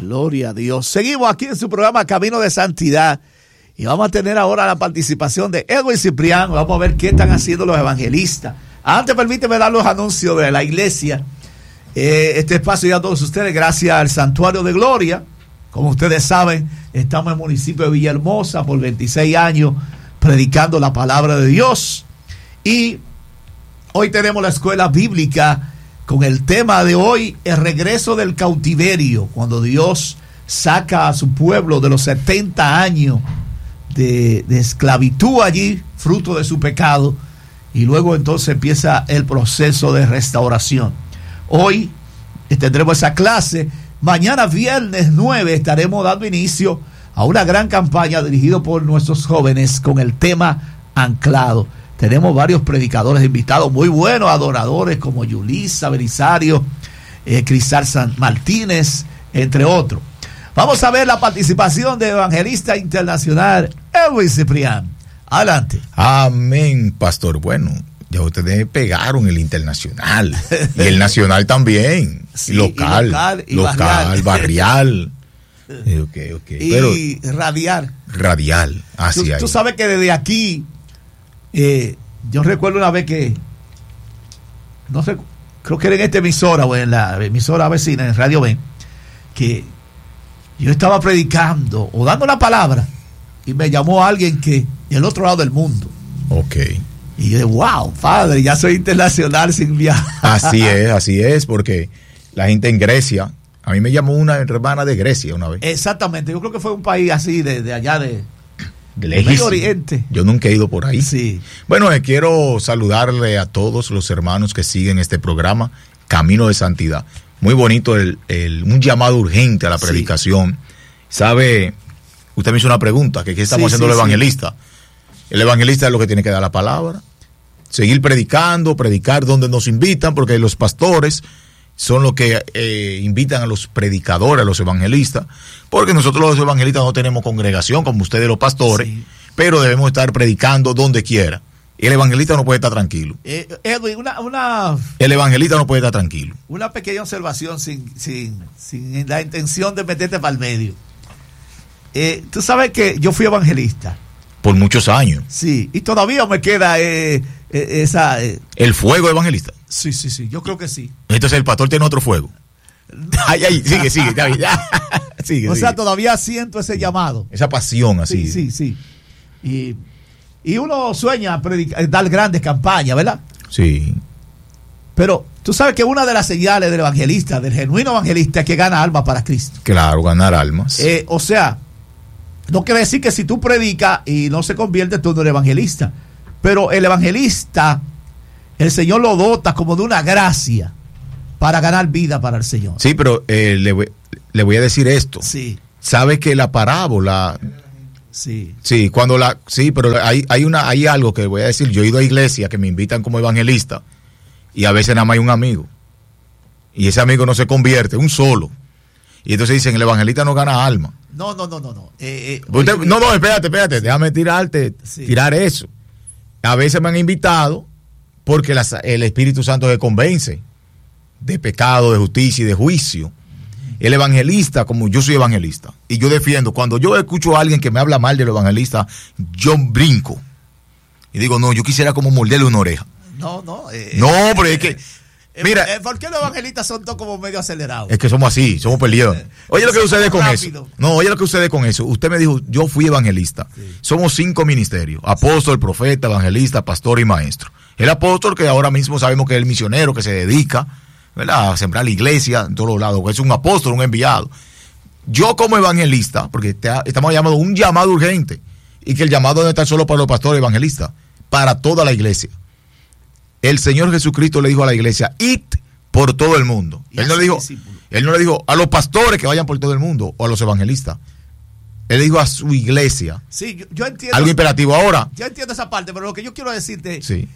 Gloria a Dios. Seguimos aquí en su programa Camino de Santidad y vamos a tener ahora la participación de Edwin Cipriano. Vamos a ver qué están haciendo los evangelistas. Antes, permíteme dar los anuncios de la iglesia. Este espacio ya a todos ustedes, gracias al Santuario de Gloria. Como ustedes saben, estamos en el municipio de Villahermosa por 26 años predicando la palabra de Dios. Y hoy tenemos la escuela bíblica con el tema de hoy, el regreso del cautiverio, cuando Dios saca a su pueblo de los 70 años de esclavitud allí, fruto de su pecado, y luego entonces empieza el proceso de restauración. Hoy tendremos esa clase. Mañana viernes 9 estaremos dando inicio a una gran campaña dirigida por nuestros jóvenes con el tema Anclado. Tenemos varios predicadores invitados muy buenos, adoradores como Yulisa Belisario, Cristal San Martínez, entre otros. Vamos a ver la participación de evangelista internacional Edwin Cipriano. Adelante. Amén, pastor. Bueno, ya ustedes pegaron el internacional y el nacional también. Sí, local, barrial. Okay. Y pero, radial. Hacia tú sabes que desde aquí, yo recuerdo una vez que, no sé, creo que era en esta emisora o en la emisora vecina, en Radio Ben, que yo estaba predicando o dando la palabra y me llamó alguien que del otro lado del mundo. Ok. Y yo dije, wow, padre, ya soy internacional sin viajar. Así es, porque la gente en Grecia, a mí me llamó una hermana de Grecia una vez. Exactamente, yo creo que fue un país así de allá de Medio Oriente. Yo nunca he ido por ahí. Sí. Bueno, quiero saludarle a todos los hermanos que siguen este programa, Camino de Santidad. Muy bonito un llamado urgente a la predicación. Sí. ¿Sabe? Usted me hizo una pregunta, que ¿qué estamos haciendo el evangelista? El evangelista es lo que tiene que dar la palabra, seguir predicando, predicar donde nos invitan, porque los pastores son los que invitan a los predicadores, a los evangelistas, porque nosotros los evangelistas no tenemos congregación como ustedes los pastores, pero debemos estar predicando donde quiera. El evangelista no puede estar tranquilo. Edwin, el evangelista no puede estar tranquilo. Una pequeña observación sin la intención de meterte para el medio. Tú sabes que yo fui evangelista. Por muchos años. Sí, y todavía me queda esa... ¿El fuego evangelista? Sí, yo creo que sí. Entonces el pastor tiene otro fuego. Ay, sigue, David. Sigue. Sea, todavía siento ese llamado. Esa pasión así. Sí. Y uno sueña dar grandes campañas, ¿verdad? Sí. Pero tú sabes que una de las señales del evangelista, del genuino evangelista, es que gana almas para Cristo. Claro, ganar almas. O sea, no quiere decir que si tú predicas y no se convierte, tú no eres evangelista. Pero el evangelista, el Señor lo dota como de una gracia para ganar vida para el Señor. Sí, pero le voy a decir esto. Sí. ¿Sabe que la parábola... Sí, pero hay algo que voy a decir. Yo he ido a iglesias que me invitan como evangelista y a veces nada más hay un amigo. Y ese amigo no se convierte, un solo. Y entonces dicen, el evangelista no gana alma. No. Espérate, déjame tirar eso. A veces me han invitado porque el Espíritu Santo se convence de pecado, de justicia y de juicio. El evangelista, como yo soy evangelista, y yo defiendo, cuando yo escucho a alguien que me habla mal del evangelista, yo brinco. Y digo, no, yo quisiera como morderle una oreja. No, pero es que... Mira, ¿por qué los evangelistas son todos como medio acelerados? Es que somos así, somos peleones. Oye lo que sucede con eso. Oye lo que sucede con eso. Usted me dijo, yo fui evangelista. Sí. Somos 5 ministerios: apóstol, profeta, evangelista, pastor y maestro. El apóstol, que ahora mismo sabemos que es el misionero que se dedica, ¿verdad?, a sembrar la iglesia en todos los lados, es un apóstol, un enviado. Yo como evangelista, porque estamos llamando un llamado urgente, y que el llamado no está solo para los pastores evangelistas, para toda la iglesia. El Señor Jesucristo le dijo a la iglesia, id por todo el mundo. Él no le dijo a los pastores que vayan por todo el mundo o a los evangelistas. Él le dijo a su iglesia. Sí, yo entiendo. Algo imperativo ahora. Yo entiendo esa parte, pero lo que yo quiero decirte, sí.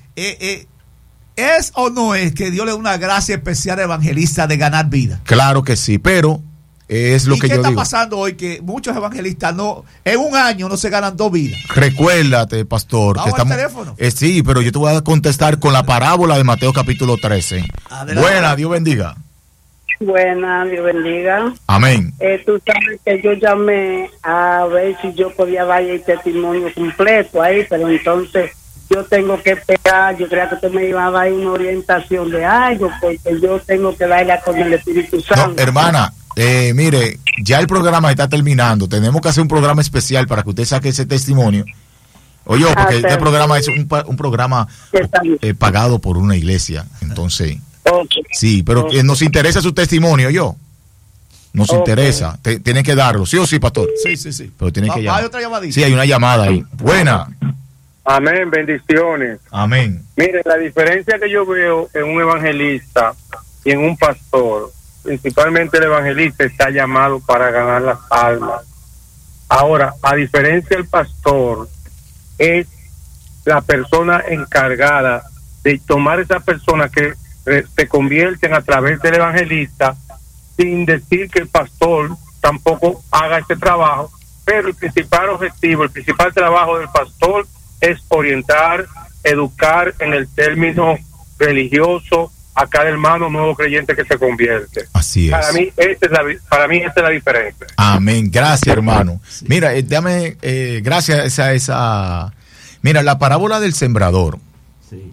¿Es o no es que Dios le da una gracia especial al evangelista de ganar vida? Claro que sí, pero es lo que yo digo. ¿Y qué está pasando hoy? Que muchos evangelistas en un año no se ganan 2 vidas. Recuérdate, pastor. Vamos al teléfono. Sí, pero yo te voy a contestar con la parábola de Mateo capítulo 13. Adelante. Buena, Dios bendiga. Buena, Dios bendiga. Amén. Tú sabes que yo llamé a ver si yo podía dar el testimonio completo ahí, pero entonces yo tengo que esperar. Yo creía que usted me iba a dar una orientación de algo, porque yo tengo que darle con el Espíritu Santo. No, hermana, mire, ya el programa está terminando. Tenemos que hacer un programa especial para que usted saque ese testimonio. Oye, porque este programa es un programa pagado por una iglesia. Entonces, sí, pero nos interesa su testimonio, Nos interesa. Tiene que darlo, ¿sí o sí, pastor? Sí. Pero tiene que llamar. ¿Hay otra llamadita? Sí, hay una llamada ahí. Buena. Amén, bendiciones. Amén. Mire, la diferencia que yo veo en un evangelista y en un pastor, principalmente el evangelista está llamado para ganar las almas. Ahora, a diferencia del pastor, es la persona encargada de tomar esa persona que se convierten a través del evangelista, sin decir que el pastor tampoco haga ese trabajo, pero el principal objetivo, el principal trabajo del pastor es orientar, educar en el término religioso a cada hermano nuevo creyente que se convierte. Así es. Para mí esa es la diferencia. Amén. Gracias, hermano. Mira, dame gracias a esa. Mira, la parábola del sembrador. Sí.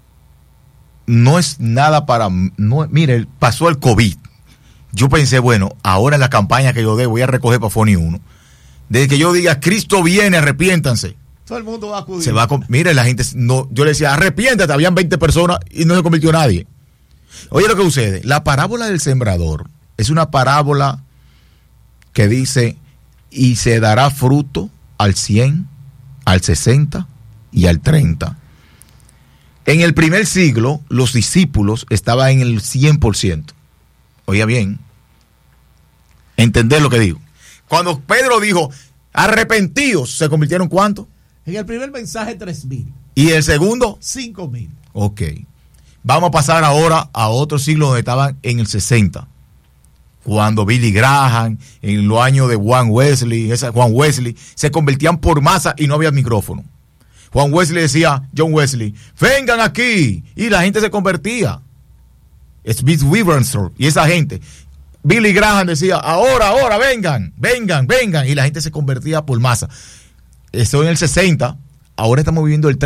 No es nada para. No, mire, pasó el COVID. Yo pensé, bueno, ahora en la campaña que yo dé, voy a recoger para Foni 1. Desde que yo diga, Cristo viene, arrepiéntanse. Todo el mundo va a acudir. Mire, la gente, no, yo le decía, arrepiéntate, habían 20 personas y no se convirtió nadie. Oye lo que sucede, la parábola del sembrador es una parábola que dice, y se dará fruto al 100, al 60 y al 30. En el primer siglo, los discípulos estaban en el 100%. Oiga bien, entender lo que digo. Cuando Pedro dijo, arrepentidos, ¿se convirtieron cuántos? En el primer mensaje, 3,000. ¿Y el segundo? 5,000. Ok. Vamos a pasar ahora a otro siglo donde estaban en el 60. Cuando Billy Graham, en los años de Juan Wesley, se convertían por masa y no había micrófono. Juan Wesley decía, John Wesley, vengan aquí. Y la gente se convertía. Smith Wigglesworth y esa gente. Billy Graham decía, ahora, vengan. Y la gente se convertía por masa. Eso en el 60. Ahora estamos viviendo el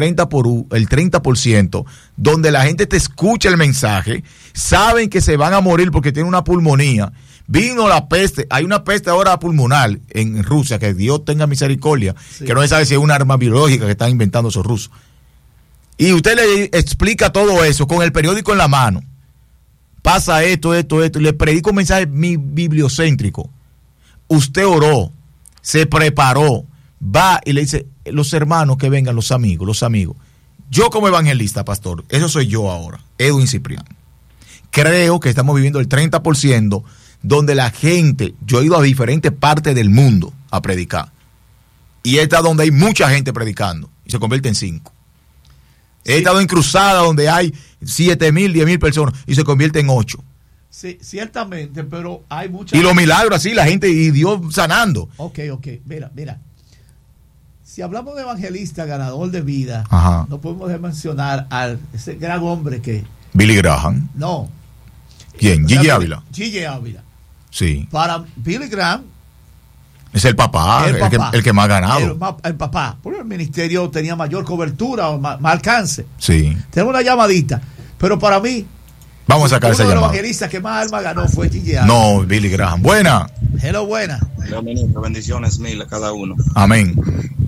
30%, donde la gente te escucha el mensaje, saben que se van a morir porque tienen una pulmonía. Vino la peste, hay una peste ahora pulmonar en Rusia, que Dios tenga misericordia, sí. Que no se sabe si es un arma biológica que están inventando esos rusos. Y usted le explica todo eso con el periódico en la mano. Pasa esto, le predico un mensaje bibliocéntrico. Usted oró, se preparó, va y le dice, los hermanos que vengan, los amigos. Yo como evangelista, pastor, eso soy yo ahora, Edwin Ciprián. Creo que estamos viviendo el 30% donde la gente, yo he ido a diferentes partes del mundo a predicar. Y he estado donde hay mucha gente predicando y se convierte en 5. Sí. He estado en cruzada donde hay 7,000, 10,000 personas y se convierte en 8. Sí, ciertamente, pero hay mucha. Y los milagros así, la gente y Dios sanando. Ok, mira. Si hablamos de evangelista, ganador de vida, ajá, no podemos mencionar a ese gran hombre que... Billy Graham. No. ¿Quién? Gigi Ávila. Gigi Ávila. Sí. Para Billy Graham... Es el papá, el que más ha ganado. El papá. Porque el ministerio tenía mayor cobertura o más alcance. Sí. Tenemos una llamadita. Pero para mí... Vamos a sacar esa llamada. Uno de los evangelistas que más alma ganó fue Gigi Ávila. No, Billy Graham. Buena. Hello, buena. Hello, ministro. Bendiciones mil a cada uno. Amén.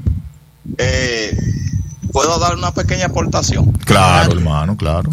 ¿Puedo dar una pequeña aportación? Claro, hermano, claro.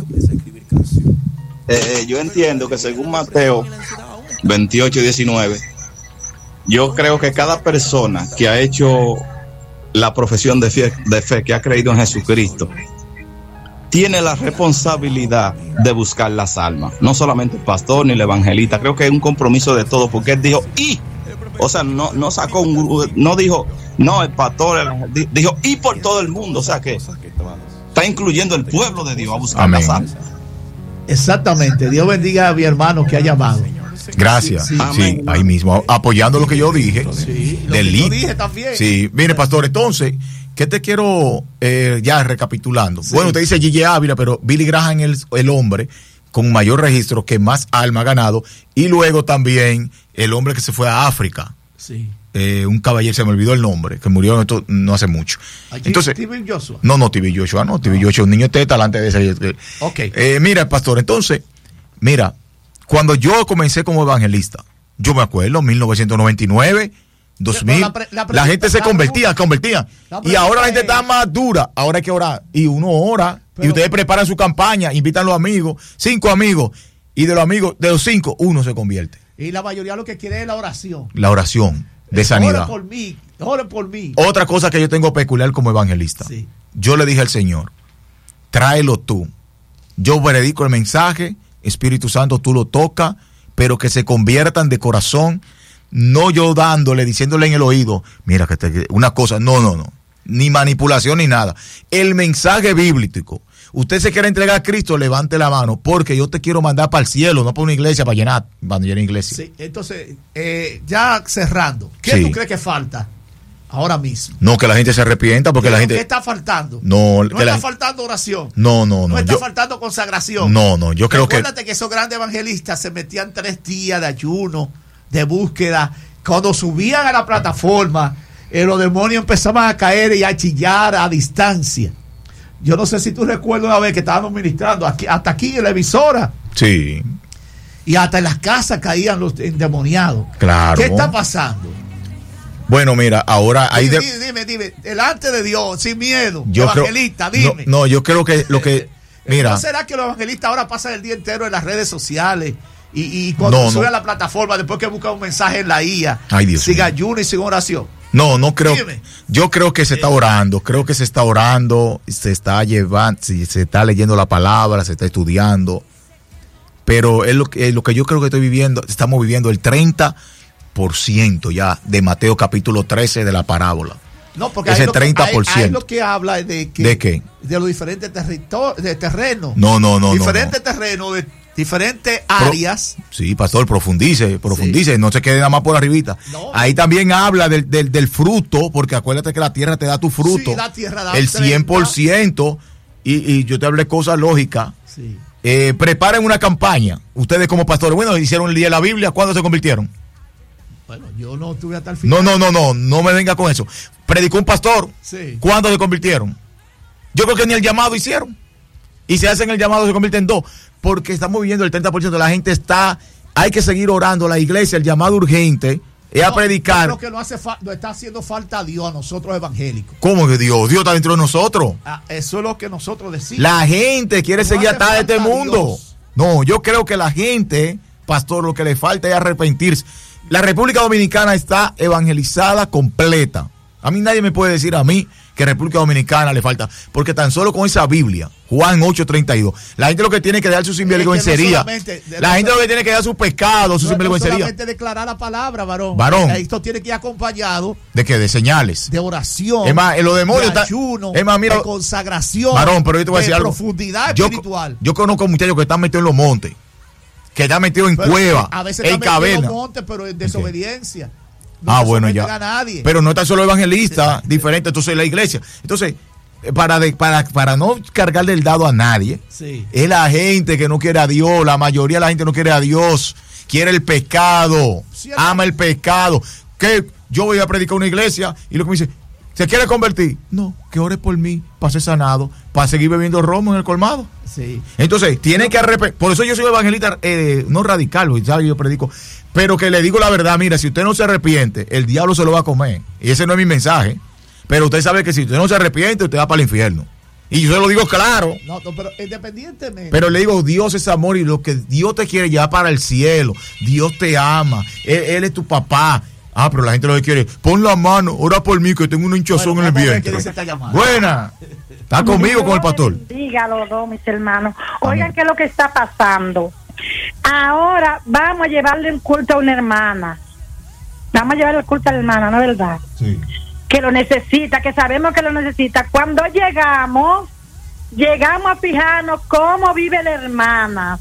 Yo entiendo que según Mateo 28:19, yo creo que cada persona que ha hecho la profesión de fe, que ha creído en Jesucristo, tiene la responsabilidad de buscar las almas. No solamente el pastor ni el evangelista. Creo que es un compromiso de todos, porque él dijo, o sea, no sacó no dijo, no, el pastor dijo, y por todo el mundo. O sea que está incluyendo el pueblo de Dios a buscar las almas. Exactamente. Dios bendiga a mi hermano que ha llamado. Gracias. Sí, ahí mismo, apoyando lo que yo dije. Sí, lo que yo dije también. Sí, mire, pastor, entonces, ¿qué te quiero ya recapitulando? Sí. Bueno, usted dice Gigi Ávila, pero Billy Graham es el hombre con mayor registro, que más alma ha ganado, y luego también el hombre que se fue a África. Sí. Un caballero, se me olvidó el nombre, que murió no hace mucho. Entonces, ¿T.B. Joshua? No, T.B. Joshua, no. T.B. Joshua, un niño teta delante de ese. Okay. Mira, pastor, entonces, mira, cuando yo comencé como evangelista, yo me acuerdo, 1999, 2000, la gente se convertía. Y ahora la gente está más dura. Ahora hay que orar. Y uno ora, y ustedes preparan su campaña, invitan a los amigos, 5 amigos, y de los 5, uno se convierte. Y la mayoría lo que quiere es la oración. La oración de sanidad. Ore por mí. Otra cosa que yo tengo peculiar como evangelista. Sí. Yo le dije al Señor, tráelo tú. Yo predico el mensaje, Espíritu Santo, tú lo tocas, pero que se conviertan de corazón, no yo diciéndole en el oído, mira que una cosa, no, ni manipulación ni nada. El mensaje bíblico. Usted se quiere entregar a Cristo, levante la mano, porque yo te quiero mandar para el cielo, no para una iglesia, para llenar iglesia. Sí, entonces, ya cerrando, ¿qué tú crees que falta ahora mismo? No, que la gente se arrepienta, porque la gente... ¿Qué está faltando? No está faltando oración. No. No está faltando consagración. No, yo creo que... Recuérdate que esos grandes evangelistas se metían 3 días de ayuno, de búsqueda. Cuando subían a la plataforma, los demonios empezaban a caer y a chillar a distancia. Yo no sé si tú recuerdas una vez que estábamos ministrando hasta aquí en la emisora. Sí. Y hasta en las casas caían los endemoniados. Claro. ¿Qué está pasando? Bueno, mira, ahora hay... Dime, delante de Dios, sin miedo, yo evangelista, dime. No, yo creo que lo que... Mira. ¿No será que los evangelistas ahora pasan el día entero en las redes sociales y cuando suben a la plataforma, después que buscan un mensaje en la IA, sin ayuno y sin oración? No creo. Dime. Yo creo que se está orando, se está llevando, se está leyendo la palabra, se está estudiando, pero es lo que yo creo que estamos viviendo el 30% ya de Mateo capítulo 13 de la parábola. No, porque ese 30%. Hay lo que habla de que... ¿De qué? De los diferentes de terrenos. No. Diferentes terrenos de diferentes áreas. Sí, pastor, profundice. Sí. No se quede nada más por arribita. No. Ahí también habla del fruto, porque acuérdate que la tierra te da tu fruto. Sí, la tierra da el 100%. Y yo te hablé cosas lógicas. Sí. Preparen una campaña. Ustedes como pastores, bueno, hicieron el día de la Biblia. ¿Cuándo se convirtieron? Bueno, yo no estuve hasta el final. No me venga con eso. Predicó un pastor. Sí. ¿Cuándo se convirtieron? Yo creo que ni el llamado hicieron. Y si hacen el llamado se convierten en 2. Porque estamos viviendo el 30% de la gente hay que seguir orando. La iglesia, el llamado urgente es a predicar. Yo creo que no está haciendo falta a Dios, a nosotros evangélicos. ¿Cómo que Dios? Dios está dentro de nosotros. Eso es lo que nosotros decimos. La gente quiere seguir atada de este mundo. No, yo creo que la gente, pastor, lo que le falta es arrepentirse. La República Dominicana está evangelizada completa. A mí nadie me puede decir a mí que República Dominicana le falta, porque tan solo con esa Biblia, Juan 8:32, la gente lo que tiene que dar su sinvergüencería, la gente lo que tiene que dar su pecado, su sinvergüencería. No solamente declarar la palabra, varón. Esto tiene que ir acompañado. ¿De qué? De señales. De oración. Es más, los demonios de ayuno, mira, de consagración, varón, pero yo te voy a decir algo. Profundidad espiritual. Yo conozco muchachos que están metidos en los montes, que están metidos en cuevas, en cavernas. En los montes, pero en desobediencia. Bueno, ya. Pero no está solo evangelista, diferente, entonces la iglesia. Entonces, para no cargarle el dado a nadie, es la gente que no quiere a Dios. La mayoría de la gente no quiere a Dios, quiere el pecado, ama el pecado. Que yo voy a predicar una iglesia y lo que me dice, ¿se quiere convertir? No, que ore por mí, para ser sanado, para seguir bebiendo romo en el colmado. Sí. Entonces, tiene que arrepentir. Por eso yo soy evangelista, no radical, ¿sabes? Yo predico. Pero que le digo la verdad, mira, si usted no se arrepiente, el diablo se lo va a comer. Y ese no es mi mensaje. Pero usted sabe que si usted no se arrepiente, usted va para el infierno. Y yo se lo digo claro. No, pero independientemente. Pero le digo, Dios es amor y lo que Dios te quiere llevar para el cielo. Dios te ama. Él es tu papá. Pero la gente lo que quiere, pon la mano, ora por mí que tengo una hinchazón en el vientre. Buena. Está conmigo con el pastor. Dígalo, dos, mis hermanos. Oigan, ¿qué es lo que está pasando? Ahora vamos a llevarle un culto a una hermana. Vamos a llevarle el culto a la hermana, ¿no es verdad? Sí. Que lo necesita, que sabemos que lo necesita. Cuando llegamos a fijarnos cómo vive la hermana.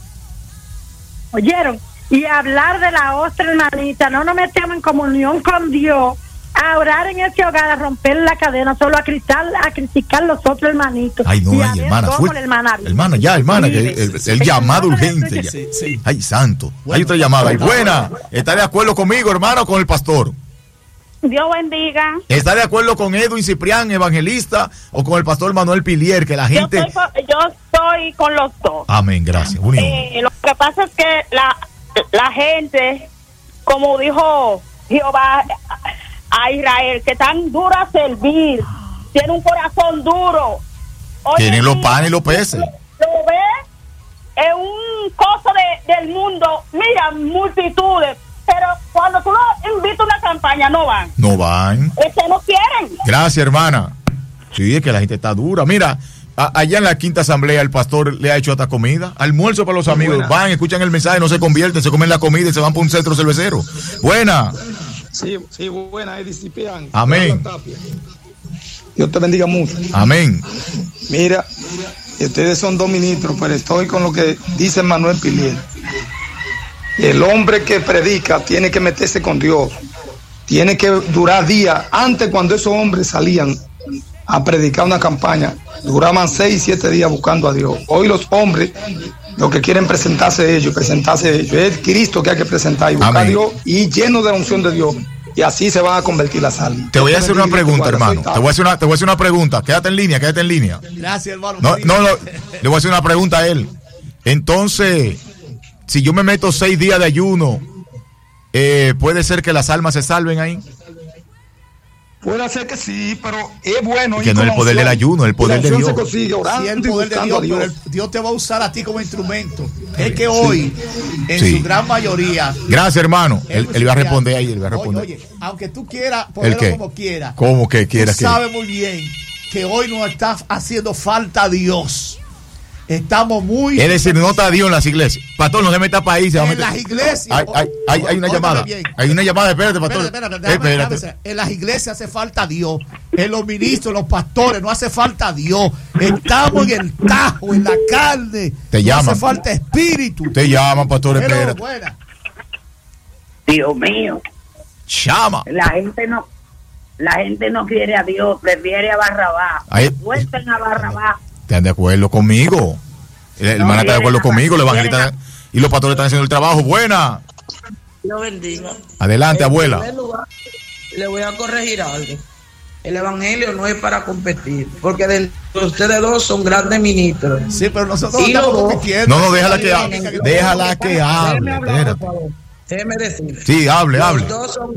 ¿Oyeron? Y hablar de la otra hermanita, no nos metemos en comunión con Dios a orar en ese hogar, a romper la cadena, solo a criticar los otros hermanitos. Ay, no, y a ay, ver hermana, cómo la hermana vive. hermana, Sí, que el llamado urgente. Ya. Sí. Ay, santo. Hay otra llamada. Ay, buena. ¿Está de acuerdo conmigo, hermano, o con el pastor? Dios bendiga. ¿Está de acuerdo con Edwin Ciprián, evangelista, o con el pastor Manuel Pilier, que la gente... Yo estoy con los dos. Amén, gracias. Unión. Lo que pasa es que la gente, como dijo Jehová a Israel, que tan duro a servir, tiene un corazón duro. Tienen los panes y los peces. Lo ve en un coso del mundo, mira, multitudes, pero cuando tú lo invitas a una campaña, no van. No van. Es que no quieren. Gracias, hermana. Sí, es que la gente está dura. Mira, allá en la quinta asamblea el pastor le ha hecho hasta comida, almuerzo para los amigos. Buena. Van, escuchan el mensaje, no se convierten, se comen la comida y se van por un centro cervecero. Buena. Sí, buena, Edwin Ciprián. Amén. Dios te bendiga mucho. Amén. Mira, ustedes son dos ministros, pero estoy con lo que dice Manuel Pilier. El hombre que predica tiene que meterse con Dios. Tiene que durar días. Antes, cuando esos hombres salían a predicar una campaña, duraban 6, 7 días buscando a Dios. Hoy los hombres, lo que quieren presentarse ellos. Es Cristo que hay que presentar y buscar a Dios y lleno de la unción de Dios. Y así se van a convertir las almas. Te voy a hacer una pregunta, hermano. Te voy a hacer una pregunta. Quédate en línea. Gracias, hermano. No, le voy a hacer una pregunta a él. Entonces, si yo me meto 6 días de ayuno, ¿puede ser que las almas se salven ahí? Puede ser que sí, pero es bueno. Que no es el poder del ayuno, el poder de Dios. Se consigue orando, sí, el poder de Dios, pero Dios te va a usar a ti como instrumento. Es que hoy, en su gran mayoría. Gracias, hermano. Él va a responder ahí. Oye, aunque tú quieras ponerlo como quieras. ¿Cómo que quieras? Tú sabes muy bien que hoy nos está haciendo falta Dios. Estamos muy... Es decir, no está Dios en las iglesias. Pastor, no se meta para ahí. En las iglesias... Hay una llamada. Hay una llamada, espérate, pastor. Espérate. En las iglesias hace falta Dios. En los ministros, en los pastores, no hace falta Dios. Estamos en el tajo, en la carne. Te llaman. No hace falta espíritu. Te llaman, pastor, espérate. Dios mío. Llama. La gente no quiere a Dios, prefiere a Barrabás. Suelten a Barrabás. ¿Están de acuerdo conmigo? La hermana está de acuerdo conmigo, el evangelista y los pastores están haciendo el trabajo. Buena. Dios bendiga. Adelante, abuela. En primer lugar, le voy a corregir algo. El evangelio no es para competir, porque de ustedes dos son grandes ministros. Sí, pero nosotros estamos compitiendo. No, déjala que hable. Déjala que hable. Déjeme decir. Sí, hable. Los dos son...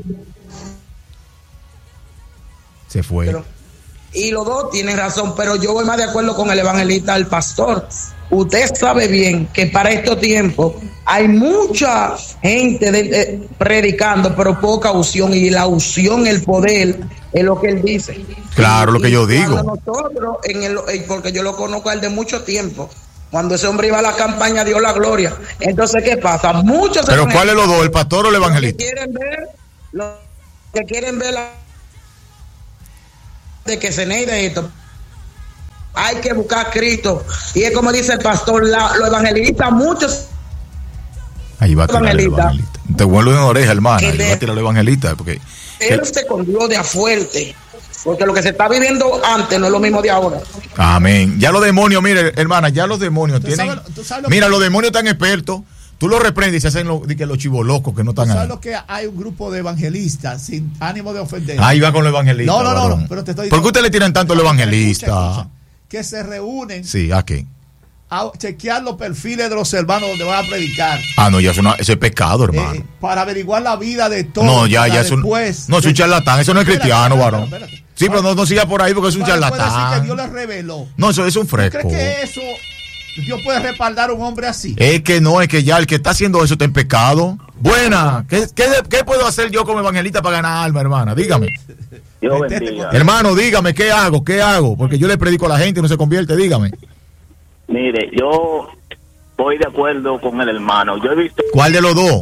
Se fue. Y los dos tienen razón, pero yo voy más de acuerdo con el evangelista, el pastor. Usted sabe bien que para estos tiempos hay mucha gente predicando, pero poca unción, y la unción, el poder, es lo que él dice. Claro, lo que yo digo. Nosotros, porque yo lo conozco a él de mucho tiempo, cuando ese hombre iba a la campaña, dio la gloria. Entonces, ¿qué pasa? Muchos... ¿Pero cuál es los dos, el pastor o el evangelista? Los que quieren ver de que se neide esto, hay que buscar a Cristo, y es como dice el pastor, los evangelistas, muchos ahí va a tirar el evangelista, te vuelvo en la oreja, hermano, ahí va a tirar el evangelista, porque él se escondió de a fuerte, porque lo que se está viviendo antes no es lo mismo de ahora. Amén. Ya los demonios, mire, hermana, ya los demonios tienen, mira, los demonios están expertos. Tú lo reprendes y se hacen los chivolocos que no están ahí. ¿Sabes lo que hay? Un grupo de evangelistas sin ánimo de ofender. Ahí va con los evangelistas. No, pero te estoy diciendo. ¿Por qué ustedes le tiran tanto a los evangelistas? Escucha, que se reúnen. Sí, ¿a qué? A chequear los perfiles de los hermanos donde van a predicar. No, ya eso es pecado, hermano. Para averiguar la vida de todos. No, ya es un charlatán, eso no es cristiano, varón. Espérate. Sí, pero no siga por ahí porque es un charlatán. Puede decir que Dios les reveló. No, eso es un fresco. ¿Tú crees que eso Dios puede respaldar a un hombre así? Es que no, es que ya el que está haciendo eso está en pecado. Buena, ¿qué puedo hacer yo como evangelista para ganar alma, hermana? Dígame. Dios bendiga. Hermano, dígame, ¿qué hago? Porque yo le predico a la gente y no se convierte, dígame. Mire, yo voy de acuerdo con el hermano. Yo he visto... ¿Cuál de los dos?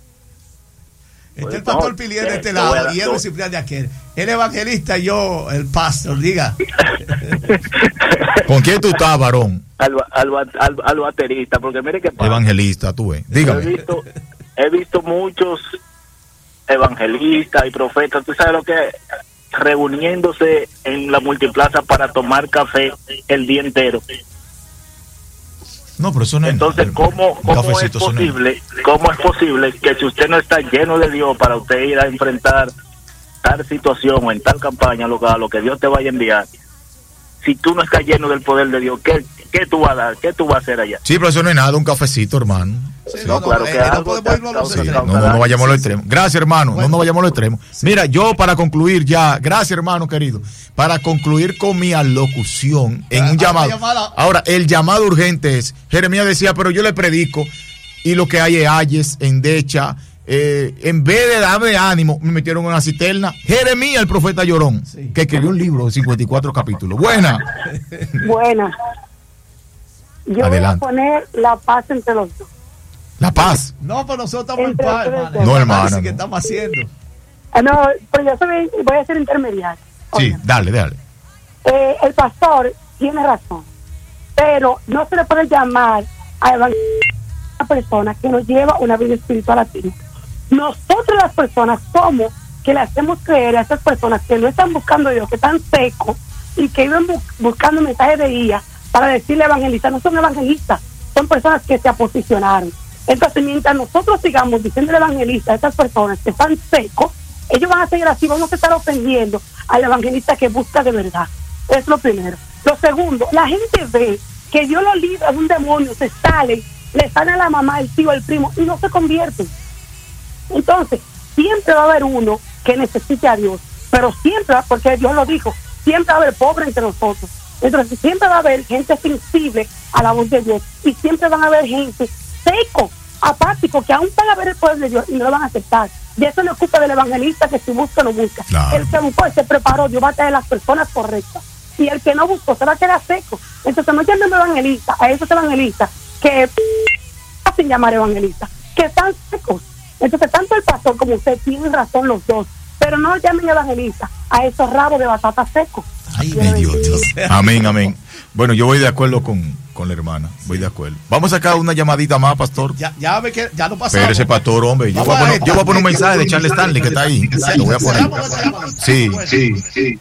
El pastor Pilier de este lado y Edwin Ciprián de aquel. El evangelista y yo, el pastor, diga. ¿Con quién tú estás, varón? Al baterista, porque mire que evangelista, tú ves. Dígame. He visto muchos evangelistas y profetas, tú sabes lo que es, reuniéndose en la multiplaza para tomar café el día entero. No, pero eso no es. Entonces, ¿cómo es posible que si usted no está lleno de Dios para usted ir a enfrentar tal situación o en tal campaña, a lo que Dios te vaya a enviar, si tú no estás lleno del poder de Dios, ¿qué tú vas a dar? ¿Qué tú vas a hacer allá? Sí, pero eso no es nada, un cafecito, hermano. Sí, no, claro que no vayamos a los extremos. Gracias, hermano. Bueno, no vayamos a los extremos. Sí. Mira, yo para concluir ya, gracias, hermano querido, para concluir con mi alocución en un llamado. Ahora, el llamado urgente es, Jeremías decía, pero yo le predico y lo que hay es ayes, endecha. En vez de darme ánimo, me metieron en una cisterna. Jeremías, el profeta llorón, que escribió un libro de 54 capítulos. Buena. Yo Adelante. voy a poner la paz entre los dos. La paz. No, pero nosotros estamos en paz, hermano. No, hermano. ¿Qué estamos haciendo? No, pero yo voy a ser intermediario. Sí, dale. El pastor tiene razón, pero no se le puede llamar a una persona que nos lleva una vida espiritual activa. Nosotros las personas somos que le hacemos creer a esas personas que no están buscando a Dios, que están secos y que viven buscando mensajes de guía para decirle evangelistas. No son evangelistas, son personas que se aposicionaron. Entonces, mientras nosotros sigamos diciendo evangelista a estas personas que están secos, ellos van a seguir así, vamos a estar ofendiendo al evangelista que busca de verdad. Es lo primero. Lo segundo, la gente ve que Dios lo libra de un demonio, se salen, le salen a la mamá, el tío, el primo, y no se convierten. Entonces, siempre va a haber uno que necesite a Dios, pero siempre, porque Dios lo dijo, siempre va a haber pobre entre nosotros. Entonces, siempre va a haber gente sensible a la voz de Dios, y siempre van a haber gente seco, apático, que aún van a ver el poder de Dios y no lo van a aceptar. Y eso le ocupa del evangelista, que si busca, lo busca. Claro. El que buscó, se preparó, Dios va a traer las personas correctas. Y el que no buscó, se va a quedar seco. Entonces, no llamen evangelista a esos evangelistas que hacen llamar evangelistas, que están secos. Entonces, tanto el pastor como usted tienen razón los dos, pero no llamen evangelistas a esos rabos de batata secos. Ay, mi Dios. Amén. Bueno, yo voy de acuerdo con la hermana, voy de acuerdo. Vamos a sacar una llamadita más, pastor. Ya ve que ya no pasamos. Pero ese pastor, hombre, yo voy a poner un mensaje de Charles Stanley que está ahí. Lo voy a poner. Sí.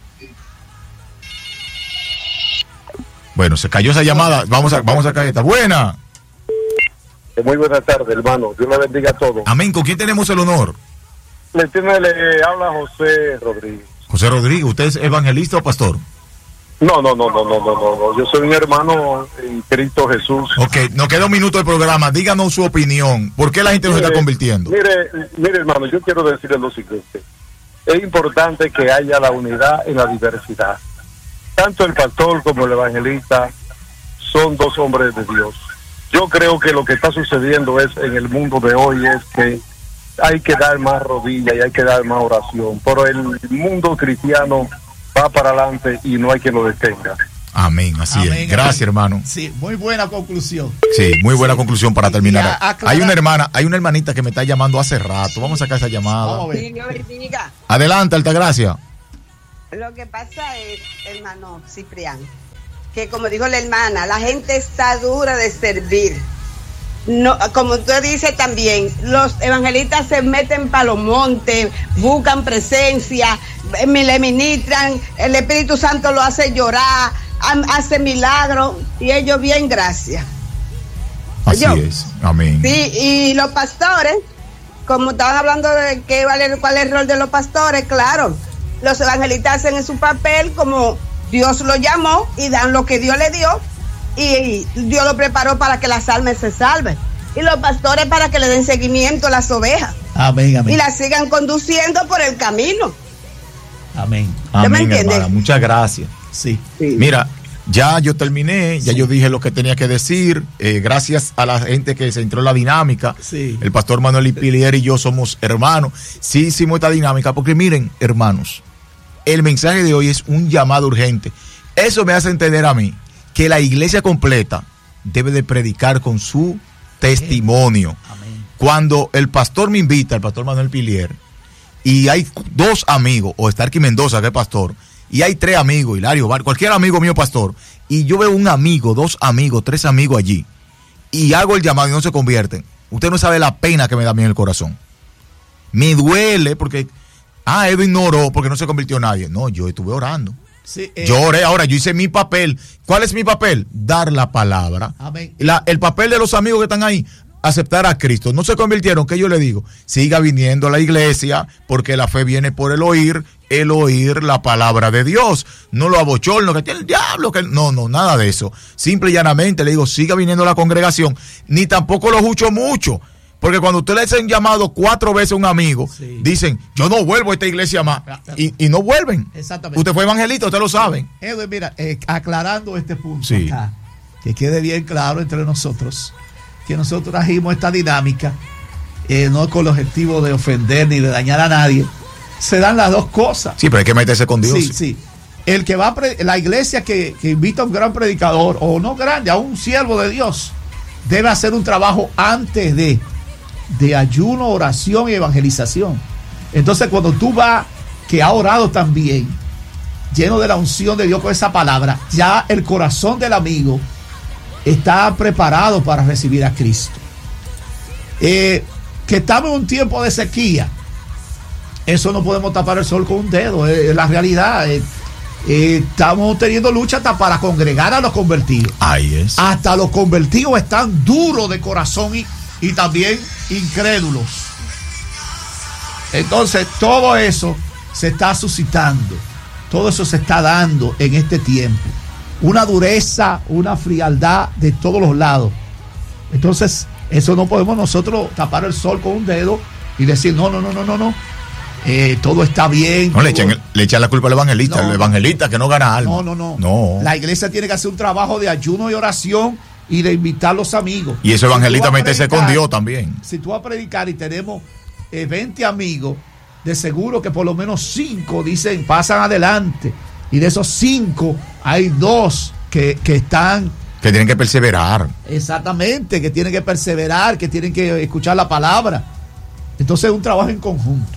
Bueno, se cayó esa llamada. Vamos a caer esta. Buena. Muy buenas tardes, hermano. Dios le bendiga a todos. Amén. ¿Con quién tenemos el honor? Le habla José Rodríguez. José Rodríguez, ¿usted es evangelista o pastor? No. Yo soy un hermano en Cristo Jesús. Ok, nos queda un minuto del programa. Díganos su opinión. ¿Por qué la gente no se está convirtiendo? Mire, hermano, yo quiero decirle lo siguiente. Es importante que haya la unidad en la diversidad. Tanto el pastor como el evangelista son dos hombres de Dios. Yo creo que lo que está sucediendo en el mundo de hoy es que hay que dar más rodillas y hay que dar más oración. Pero el mundo cristiano va para adelante y no hay quien lo detenga. Amén, así es. Gracias, hermano. Sí, muy buena conclusión. Sí, muy buena conclusión para terminar. Hay una hermanita que me está llamando hace rato. Vamos a sacar esa llamada. Adelante, Altagracia. Lo que pasa es, hermano Ciprián, que como dijo la hermana, la gente está dura de servir. No, como usted dice también, los evangelistas se meten para los montes, buscan presencia, le ministran, el Espíritu Santo lo hace llorar, hace milagros y ellos bien, gracias. Así es, amén. Sí, y los pastores, como estaban hablando de cuál es el rol de los pastores, claro, los evangelistas hacen su papel como Dios lo llamó y dan lo que Dios le dio y Dios lo preparó para que las almas se salven y los pastores para que le den seguimiento a las ovejas. Amén. Y las sigan conduciendo por el camino. Amén, hermana, muchas gracias. Sí. Mira, ya yo terminé, ya yo dije lo que tenía que decir, gracias a la gente que se entró en la dinámica. El pastor Manuel Pilier y yo somos hermanos. Sí hicimos esta dinámica porque miren, hermanos, el mensaje de hoy es un llamado urgente. Eso me hace entender a mí que la iglesia completa debe de predicar con su testimonio. Amén. Cuando el pastor me invita, el pastor Manuel Pilier, y hay dos amigos, o Starky Mendoza, que es pastor, y hay tres amigos, Hilario, cualquier amigo mío pastor, y yo veo un amigo, dos amigos, tres amigos allí, y hago el llamado y no se convierten, usted no sabe la pena que me da a mí en el corazón. Me duele porque, Edwin no oró porque no se convirtió nadie. No, yo estuve orando. Sí, yo oré, ahora yo hice mi papel. ¿Cuál es mi papel? Dar la palabra. Amén. El papel de los amigos que están ahí, aceptar a Cristo. No se convirtieron, ¿qué yo le digo? Siga viniendo a la iglesia, porque la fe viene por el oír la palabra de Dios. No lo abochorno, que tiene el diablo, que no, nada de eso. Simple y llanamente le digo, siga viniendo a la congregación, ni tampoco lo escucho mucho. Porque cuando usted le hacen llamado 4 veces a un amigo, dicen, yo no vuelvo a esta iglesia más. Y no vuelven. Exactamente. Usted fue evangelista, usted lo sabe. Edwin, mira, aclarando este punto acá, que quede bien claro entre nosotros, que nosotros trajimos esta dinámica, no con el objetivo de ofender ni de dañar a nadie. Se dan las dos cosas. Sí, pero hay que meterse con Dios. Sí. El que va la iglesia que invita a un gran predicador, o no grande, a un siervo de Dios, debe hacer un trabajo antes de ayuno, oración y evangelización. Entonces, cuando tú vas, que ha orado también, lleno de la unción de Dios con esa palabra, ya el corazón del amigo está preparado para recibir a Cristo. Que estamos en un tiempo de sequía, eso no podemos tapar el sol con un dedo, es la realidad. Estamos teniendo lucha hasta para congregar a los convertidos. Ahí es. Hasta los convertidos están duros de corazón y también incrédulos. Entonces todo eso se está suscitando, todo eso se está dando en este tiempo. Una dureza, una frialdad de todos los lados. Entonces eso no podemos nosotros tapar el sol con un dedo y decir no. Todo está bien. No, le echan la culpa al evangelista, el evangelista que no gana alma. No. La iglesia tiene que hacer un trabajo de ayuno y oración y de invitar a los amigos. Y ese evangelista meterse con Dios también. Si tú vas a predicar y tenemos 20 amigos, de seguro que por lo menos 5 dicen pasan adelante. Y de esos 5 hay 2 que están... Que tienen que perseverar. Exactamente, que tienen que perseverar, que tienen que escuchar la palabra. Entonces es un trabajo en conjunto.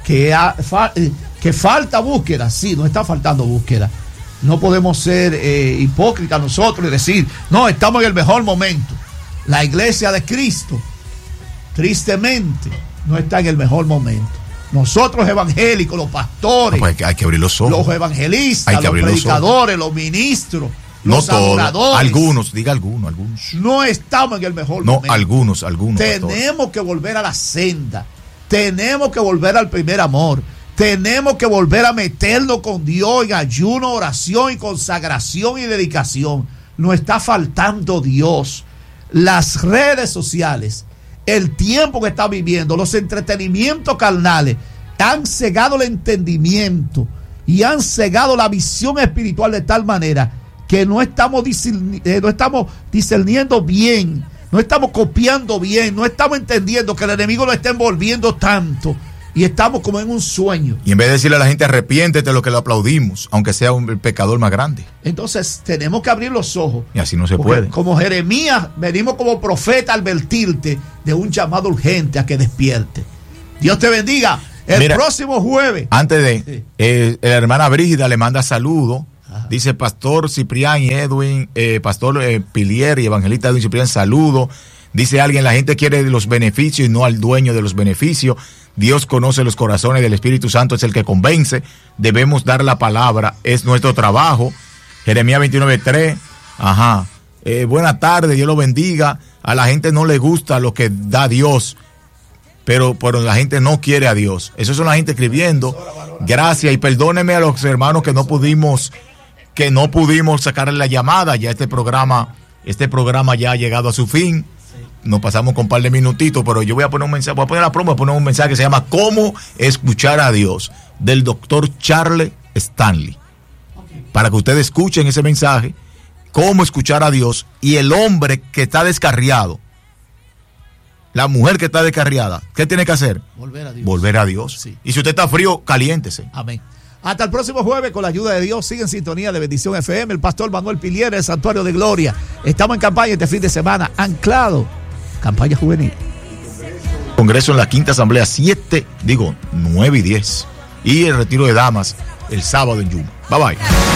Que falta búsqueda, sí, nos está faltando búsqueda. No podemos ser hipócritas nosotros y decir, no, estamos en el mejor momento. La iglesia de Cristo, tristemente, no está en el mejor momento. Nosotros evangélicos, los pastores, pues hay que abrir los ojos. Los evangelistas, los predicadores, los ministros, los adoradores. Algunos, diga algunos. No estamos en el mejor momento. No, algunos. Tenemos que volver a la senda. Tenemos que volver al primer amor. Tenemos que volver a meternos con Dios en ayuno, oración y consagración y dedicación. Nos está faltando Dios. Las redes sociales, el tiempo que está viviendo, los entretenimientos carnales han cegado el entendimiento y han cegado la visión espiritual de tal manera que no estamos discerniendo bien. No estamos copiando bien, no estamos entendiendo que el enemigo lo está envolviendo tanto y estamos como en un sueño. Y en vez de decirle a la gente arrepiéntete, lo que lo aplaudimos, aunque sea un pecador más grande. Entonces tenemos que abrir los ojos. Y así no se puede. Como Jeremías, venimos como profeta a advertirte de un llamado urgente a que despierte. Dios te bendiga. Próximo jueves. Antes de, la hermana Brígida le manda saludos. Dice Pastor Ciprián y Edwin, Pastor Pilier y Evangelista Edwin Ciprián, saludo. Dice alguien, la gente quiere los beneficios y no al dueño de los beneficios. Dios conoce los corazones del Espíritu Santo, es el que convence. Debemos dar la palabra, es nuestro trabajo. Jeremías 29:3. Buenas tardes, Dios lo bendiga. A la gente no le gusta lo que da Dios, pero la gente no quiere a Dios. Eso son la gente escribiendo. Gracias y perdónenme a los hermanos que no pudimos sacarle la llamada. Ya este programa ya ha llegado a su fin. Nos pasamos con un par de minutitos, pero yo voy a poner un mensaje, voy a poner la promo, voy a poner un mensaje que se llama ¿Cómo escuchar a Dios? Del doctor Charles Stanley. Para que ustedes escuchen ese mensaje, cómo escuchar a Dios, y el hombre que está descarriado, la mujer que está descarriada, ¿qué tiene que hacer? Volver a Dios. Sí. Y si usted está frío, caliéntese. Amén. Hasta el próximo jueves, con la ayuda de Dios. Sigue en sintonía de Bendición FM. El pastor Manuel Pilier, el Santuario de Gloria. Estamos en campaña este fin de semana, anclado, campaña juvenil. Congreso en la quinta asamblea, 9 y 10. Y el retiro de damas el sábado en Yuma. Bye bye.